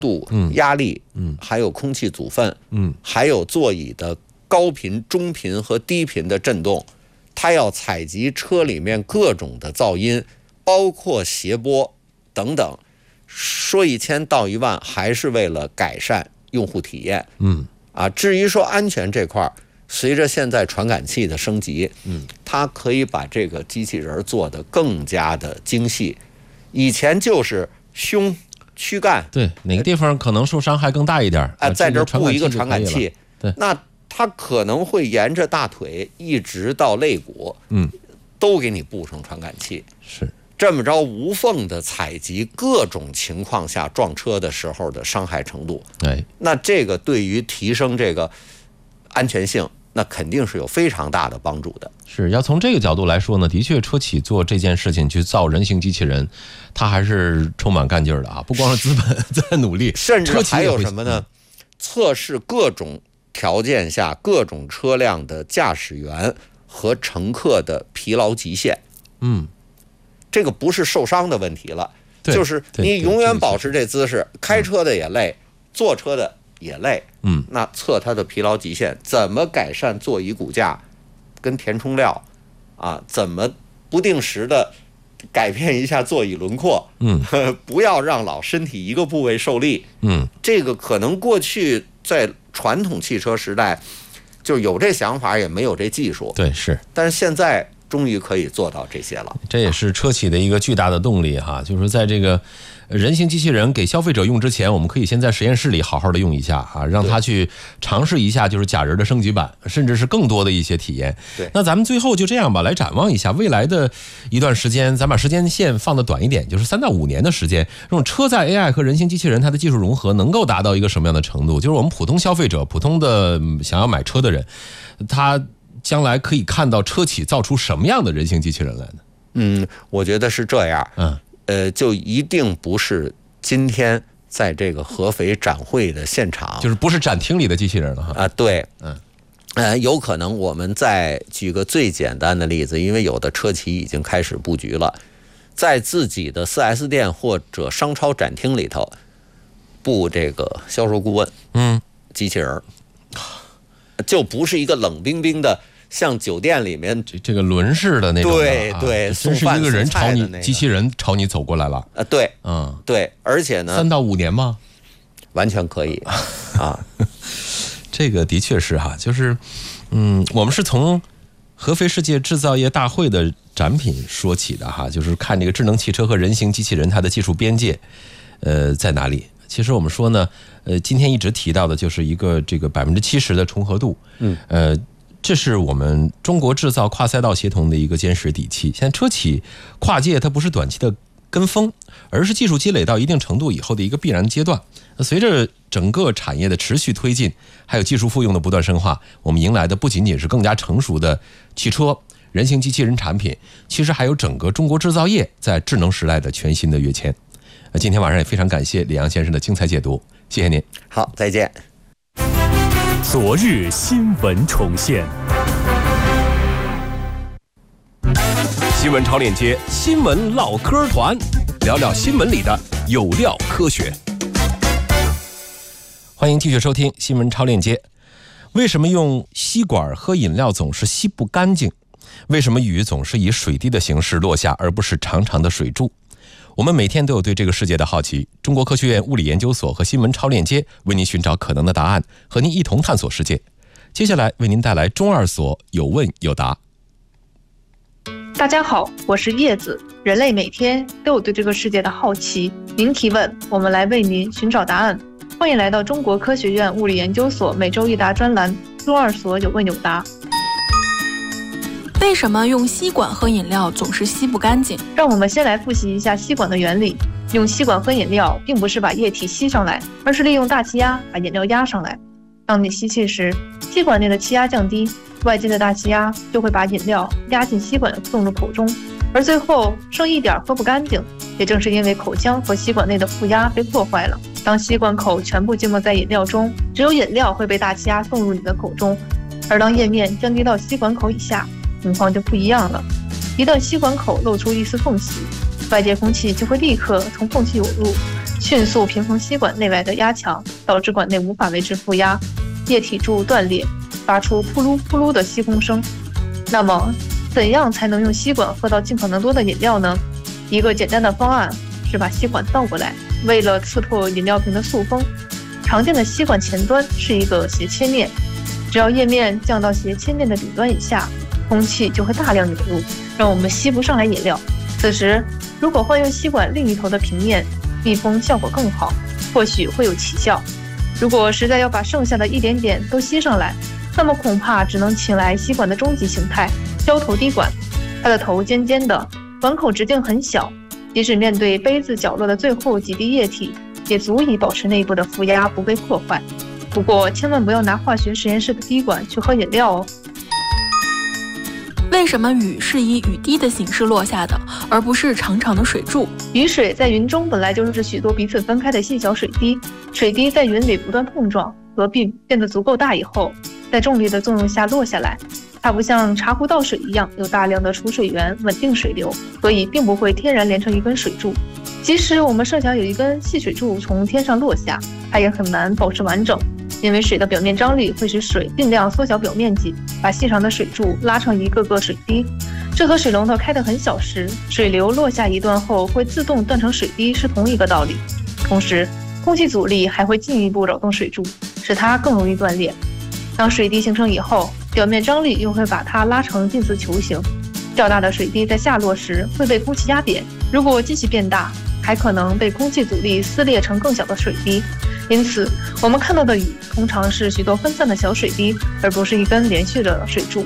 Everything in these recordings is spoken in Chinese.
度、压力，还有空气阻分，还有座椅的高频、中频和低频的震动，它要采集车里面各种的噪音，包括谐波等等。说1000道1万，还是为了改善用户体验。至于说安全这块，随着现在传感器的升级，它可以把这个机器人做得更加的精细。以前就是胸、躯干， 对哪个地方可能受伤害更大一点， 在这布一个传感器， 对， 那它可能会沿着大腿一直到肋骨，都给你布上传感器。 是。 这么着无缝的采集各种情况下撞车的时候的伤害程度，那这个对于提升这个安全性，那肯定是有非常大的帮助的。 是要从这个角度来说呢，的确车企做这件事情去造人形机器人，它还是充满干劲儿的啊！不光是资本在努力， 甚至还有什么呢？测试各种条件下各种车辆的驾驶员和乘客的疲劳极限。这个不是受伤的问题了，就是你永远保持这姿势，开车的也累，坐车的也累。那测它的疲劳极限，怎么改善座椅骨架，跟填充料怎么不定时的改变一下座椅轮廓，不要让老身体一个部位受力。这个可能过去在传统汽车时代就有这想法，也没有这技术。 对，是， 但是现在终于可以做到这些了， 这也是车企的一个巨大的动力哈。就是在这个人形机器人给消费者用之前，我们可以先在实验室里好好的用一下啊，让他去尝试一下就是假人的升级版，甚至是更多的一些体验。 对， 那咱们最后就这样吧，来展望一下未来的一段时间，咱把时间线放得短一点，就是3到5年的时间，这种车载 AI 和人形机器人它的技术融合能够达到一个什么样的程度？就是我们普通消费者、普通的想要买车的人，他将来可以看到车企造出什么样的人形机器人来呢？ 我觉得是这样。就一定不是今天在这个合肥展会的现场， 就是不是展厅里的机器人了哈。 对，有可能我们再举个最简单的例子，因为有的车企已经开始布局了，在自己的 4S 店或者商超展厅里头布这个销售顾问，机器人，就不是一个冷冰冰的。像酒店里面这个轮式的那种， 对， 真是一个人朝你，机器人朝你走过来了。 对，对，而且呢，3 到5年吗？ 完全可以这个的确是哈，就是我们是从合肥世界制造业大会的展品说起的哈，就是看这个智能汽车和人形机器人它的技术边界在哪里。其实我们说呢，今天一直提到的就是一个这个70%的重合度，这是我们中国制造跨赛道协同的一个坚实底气。现在车企跨界，它不是短期的跟风，而是技术积累到一定程度以后的一个必然阶段。随着整个产业的持续推进，还有技术复用的不断深化，我们迎来的不仅仅是更加成熟的汽车、人形机器人产品，其实还有整个中国制造业在智能时代的全新的跃迁。今天晚上也非常感谢李阳先生的精彩解读，谢谢您。 好，再见。 昨日新闻重现，新闻超链接新闻唠嗑团，聊聊新闻里的有料科学。 欢迎继续收听新闻超链接。为什么用吸管喝饮料总是吸不干净？为什么雨总是以水滴的形式落下，而不是长长的水柱？我们每天都有对这个世界的好奇，中国科学院物理研究所和新闻超链接为您寻找可能的答案，和您一同探索世界。接下来为您带来中2所有问有答。 大家好，我是叶子。人类每天都有对这个世界的好奇，您提问，我们来为您寻找答案。欢迎来到中国科学院物理研究所每周一答专栏，中2所有问有答。 为什么用吸管喝饮料总是吸不干净？ 让我们先来复习一下吸管的原理。用吸管喝饮料，并不是把液体吸上来，而是利用大气压把饮料压上来。当你吸气时，吸管内的气压降低，外界的大气压就会把饮料压进吸管送入口中，而最后剩一点喝不干净。也正是因为口腔和吸管内的负压被破坏了，当吸管口全部浸没在饮料中，只有饮料会被大气压送入你的口中，而当液面降低到吸管口以下，情况就不一样了。一旦吸管口露出一丝缝隙，外界空气就会立刻从缝隙涌入， 迅速平衡吸管内外的压强，导致管内无法维持负压，液体柱断裂，发出扑噜扑噜的吸空声。那么，怎样才能用吸管喝到尽可能多的饮料呢？一个简单的方案是把吸管倒过来，为了刺破饮料瓶的塑封，常见的吸管前端是一个斜切面，只要液面降到斜切面的顶端以下，空气就会大量涌入，让我们吸不上来饮料。此时，如果换用吸管另一头的平面，密封效果更好，或许会有奇效。如果实在要把剩下的一点点都吸上来，那么恐怕只能请来吸管的终极形态——胶头滴管。它的头尖尖的，管口直径很小，即使面对杯子角落的最后几滴液体，也足以保持内部的负压不被破坏。不过，千万不要拿化学实验室的滴管去喝饮料哦。 为什么雨是以雨滴的形式落下的，而不是长长的水柱？ 雨水在云中本来就是许多彼此分开的细小水滴，水滴在云里不断碰撞，合并变得足够大以后，在重力的作用下落下来。它不像茶壶倒水一样有大量的储水源稳定水流，所以并不会天然连成一根水柱。即使我们设想有一根细水柱从天上落下，它也很难保持完整，因为水的表面张力会使水尽量缩小表面积，把细长的水柱拉成一个个水滴。这和水龙头开得很小时，水流落下一段后会自动断成水滴是同一个道理。同时，空气阻力还会进一步扰动水柱，使它更容易断裂。当水滴形成以后，表面张力又会把它拉成近似球形。较大的水滴在下落时会被空气压扁，如果继续变大，还可能被空气阻力撕裂成更小的水滴。因此，我们看到的雨通常是许多分散的小水滴，而不是一根连续的水柱。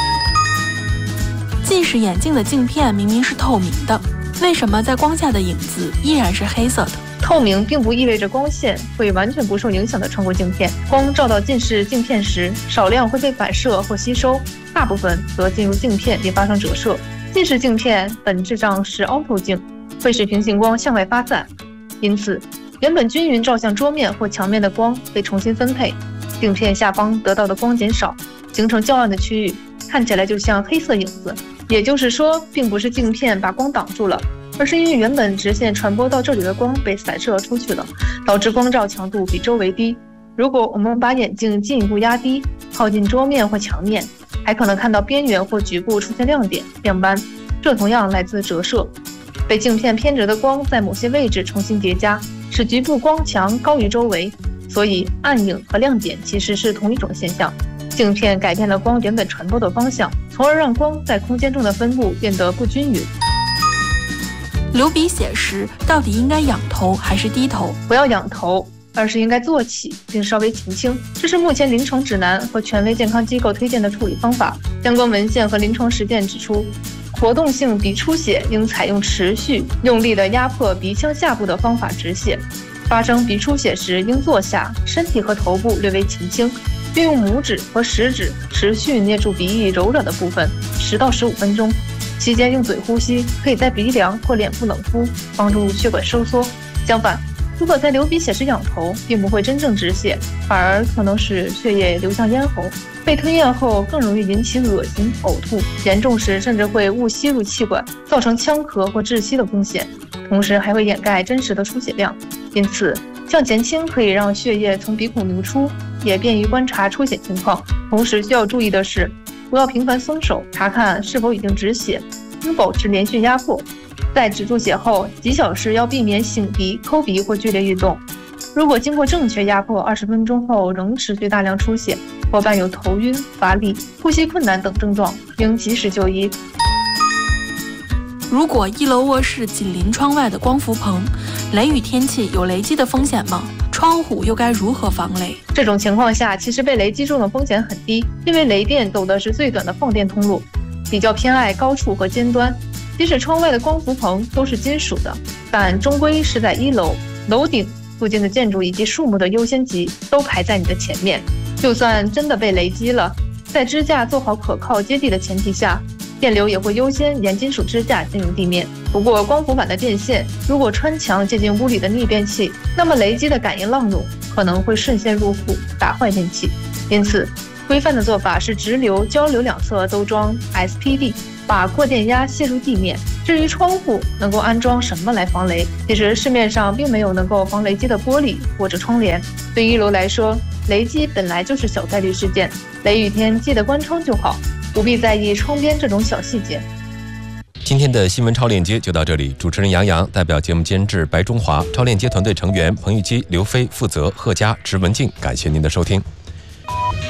近视眼镜的镜片明明是透明的，为什么在光下的影子依然是黑色的？ 透明并不意味着光线会完全不受影响地穿过镜片，光照到近视镜片时，少量会被反射或吸收，大部分则进入镜片并发生折射。近视镜片本质上是凹透镜，会使平行光向外发散，因此原本均匀照向桌面或墙面的光被重新分配，镜片下方得到的光减少，形成较暗的区域，看起来就像黑色影子。也就是说，并不是镜片把光挡住了，而是因为原本直线传播到这里的光被散射出去了，导致光照强度比周围低。如果我们把眼镜进一步压低，靠近桌面或墙面，还可能看到边缘或局部出现亮点、亮斑，这同样来自折射。被镜片偏折的光在某些位置重新叠加，使局部光强高于周围，所以暗影和亮点其实是同一种现象。镜片改变了光原本传播的方向，从而让光在空间中的分布变得不均匀。 流鼻血时到底应该仰头还是低头？ 不要仰头，而是应该坐起并稍微前倾，这是目前临床指南和权威健康机构推荐的处理方法。相关文献和临床实践指出，活动性鼻出血应采用持续用力的压迫鼻腔下部的方法止血。发生鼻出血时应坐下，身体和头部略微前倾，并用拇指和食指持续捏住鼻翼柔软的部分10到15分钟，期间用嘴呼吸，可以在鼻梁或脸部冷敷，帮助血管收缩。相反，如果在流鼻血时仰头，并不会真正止血，反而可能使血液流向咽喉，被吞咽后更容易引起恶心、呕吐，严重时甚至会误吸入气管，造成腔咳或窒息的风险，同时还会掩盖真实的出血量。因此，向前倾可以让血液从鼻孔流出，也便于观察出血情况。同时需要注意的是，不要频繁松手，查看是否已经止血，应保持连续压迫。在止住血后几小时要避免擤鼻、抠鼻或剧烈运动。如果经过正确压迫20分钟后仍持续大量出血，或伴有头晕、乏力、呼吸困难等症状，应及时就医。 如果1楼卧室紧邻窗外的光伏棚，雷雨天气有雷击的风险吗？窗户又该如何防雷？ 这种情况下，其实被雷击中的风险很低，因为雷电走的是最短的放电通路，比较偏爱高处和尖端。即使窗外的光伏棚都是金属的，但终归是在1楼，楼顶附近的建筑以及树木的优先级都排在你的前面。就算真的被雷击了，在支架做好可靠接地的前提下，电流也会优先沿金属支架进入地面。不过光伏板的电线如果穿墙接近屋里的逆变器，那么雷击的感应浪涌可能会渗陷入户，打坏电器。因此规范的做法是直流、交流两侧都装 SPD， 把过电压泄入地面， 至于窗户能够安装什么来防雷，其实市面上并没有能够防雷击的玻璃或者窗帘。对1楼来说，雷击本来就是小概率事件，雷雨天记得关窗就好，不必在意窗边这种小细节。 今天的新闻超链接就到这里，主持人杨洋代表节目监制白中华、超链接团队成员彭玉基、刘飞负责，贺佳、植文静，感谢您的收听。